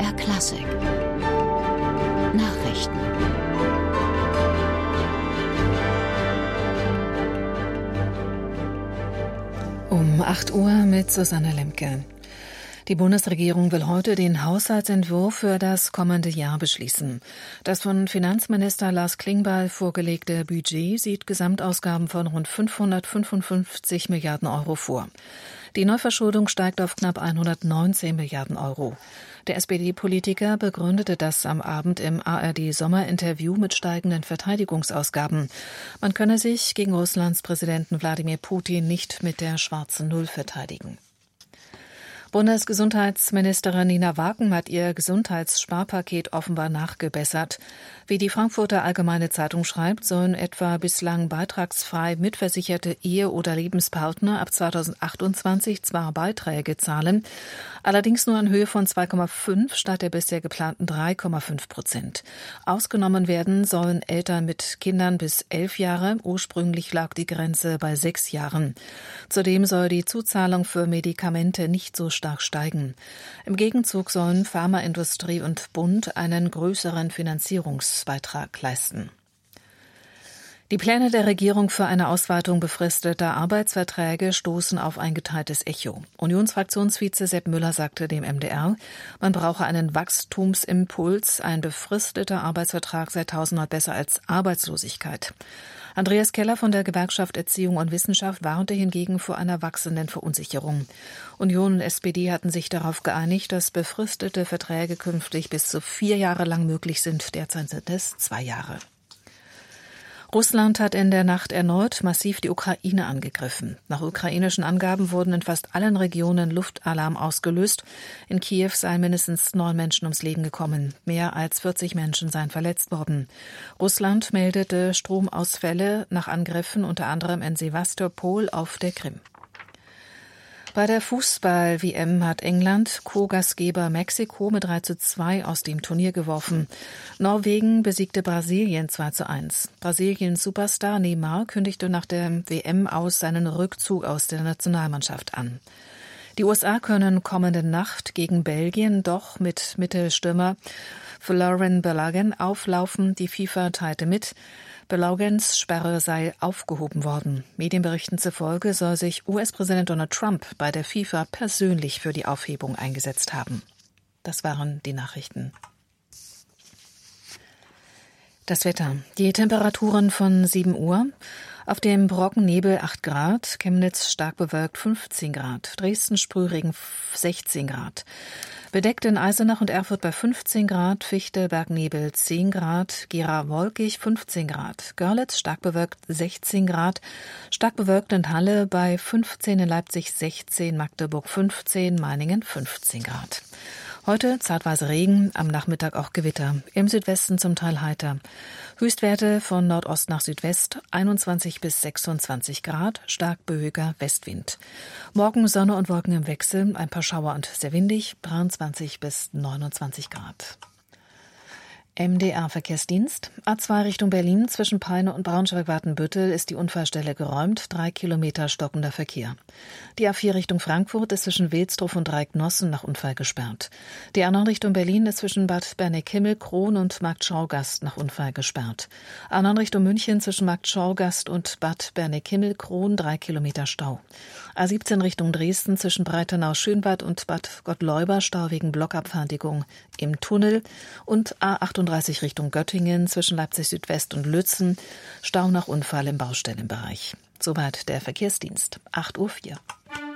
MDR Klassik Nachrichten. Um 8 Uhr mit Susanne Lemke. Die Bundesregierung will heute den Haushaltsentwurf für das kommende Jahr beschließen. Das von Finanzminister Lars Klingbeil vorgelegte Budget sieht Gesamtausgaben von rund 555 Milliarden Euro vor. Die Neuverschuldung steigt auf knapp 119 Milliarden Euro. Der SPD-Politiker begründete das am Abend im ARD-Sommerinterview mit steigenden Verteidigungsausgaben. Man könne sich gegen Russlands Präsidenten Wladimir Putin nicht mit der schwarzen Null verteidigen. Bundesgesundheitsministerin Nina Waken hat ihr Gesundheitssparpaket offenbar nachgebessert. Wie die Frankfurter Allgemeine Zeitung schreibt, sollen etwa bislang beitragsfrei mitversicherte Ehe- oder Lebenspartner ab 2028 zwar Beiträge zahlen, allerdings nur in Höhe von 2,5 statt der bisher geplanten 3,5%. Ausgenommen werden sollen Eltern mit Kindern bis 11 Jahre. Ursprünglich lag die Grenze bei 6 Jahren. Zudem soll die Zuzahlung für Medikamente nicht so stark steigen. Im Gegenzug sollen Pharmaindustrie und Bund einen größeren Finanzierungsbeitrag leisten. Die Pläne der Regierung für eine Ausweitung befristeter Arbeitsverträge stoßen auf ein geteiltes Echo. Unionsfraktionsvize Sepp Müller sagte dem MDR, man brauche einen Wachstumsimpuls, ein befristeter Arbeitsvertrag sei tausendmal besser als Arbeitslosigkeit. Andreas Keller von der Gewerkschaft Erziehung und Wissenschaft warnte hingegen vor einer wachsenden Verunsicherung. Union und SPD hatten sich darauf geeinigt, dass befristete Verträge künftig bis zu 4 Jahre lang möglich sind. Derzeit sind es 2 Jahre. Russland hat in der Nacht erneut massiv die Ukraine angegriffen. Nach ukrainischen Angaben wurden in fast allen Regionen Luftalarm ausgelöst. In Kiew seien mindestens 9 Menschen ums Leben gekommen. Mehr als 40 Menschen seien verletzt worden. Russland meldete Stromausfälle nach Angriffen unter anderem in Sewastopol auf der Krim. Bei der Fußball-WM hat England Co-Gastgeber Mexiko mit 3:2 aus dem Turnier geworfen. Norwegen besiegte Brasilien 2:1. Brasiliens Superstar Neymar kündigte nach der WM aus seinen Rückzug aus der Nationalmannschaft an. Die USA können kommende Nacht gegen Belgien doch mit Mittelstürmer Folarin Balogun auflaufen. Die FIFA teilte mit, Baloguns Sperre sei aufgehoben worden. Medienberichten zufolge soll sich US-Präsident Donald Trump bei der FIFA persönlich für die Aufhebung eingesetzt haben. Das waren die Nachrichten. Das Wetter. Die Temperaturen von 7 Uhr. Auf dem Brockennebel 8 Grad, Chemnitz stark bewölkt 15 Grad, Dresden Sprühregen 16 Grad. Bedeckt in Eisenach und Erfurt bei 15 Grad, Fichte, Bergnebel 10 Grad, Gera wolkig 15 Grad, Görlitz stark bewölkt 16 Grad, stark bewölkt in Halle bei 15, in Leipzig 16, Magdeburg 15, Meiningen 15 Grad. Heute zeitweise Regen, am Nachmittag auch Gewitter, im Südwesten zum Teil heiter. Höchstwerte von Nordost nach Südwest 21 bis 26 Grad, stark böiger Westwind. Morgen Sonne und Wolken im Wechsel, ein paar Schauer und sehr windig, 23 bis 29 Grad. MDR-Verkehrsdienst. A2 Richtung Berlin zwischen Peine und Braunschweig-Watenbüttel ist die Unfallstelle geräumt, 3 Kilometer stockender Verkehr. Die A4 Richtung Frankfurt ist zwischen Wilsdruff und Dreiecknossen nach Unfall gesperrt. Die A9 Richtung Berlin ist zwischen Bad Berneck-Himmel-Kroon und Marktschauergast nach Unfall gesperrt. A9 Richtung München zwischen Marktschauergast und Bad Berneck-Himmel-Kroon 3 Kilometer Stau. A17 Richtung Dresden zwischen Breitenau-Schönwald und Bad Gottleuba Stau wegen Blockabfertigung im Tunnel und A38 Richtung Göttingen zwischen Leipzig Südwest und Lützen Stau nach Unfall im Baustellenbereich. Soweit der Verkehrsdienst. 8:04 Uhr.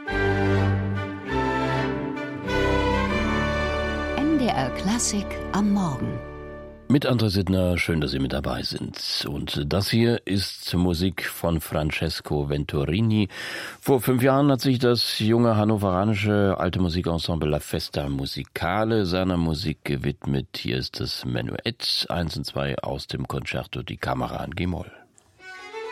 MDR Klassik am Morgen. Mit André Sittner, schön, dass Sie mit dabei sind. Und das hier ist Musik von Francesco Venturini. Vor 5 Jahren hat sich das junge hannoveranische alte Musikensemble La Festa Musicale seiner Musik gewidmet. Hier ist das Menuett 1 und 2 aus dem Concerto di Camera in G-Moll.